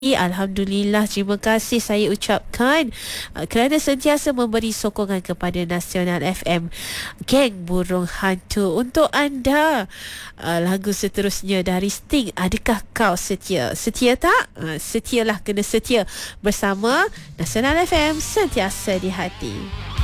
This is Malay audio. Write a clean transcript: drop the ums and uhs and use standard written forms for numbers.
Alhamdulillah, terima kasih saya ucapkan kerana sentiasa memberi sokongan kepada Nasional FM. Geng Burung Hantu untuk anda. Lagu seterusnya dari Sting, Adakah Kau Setia? Setia tak? Setialah, kena setia bersama Nasional FM, sentiasa di hati.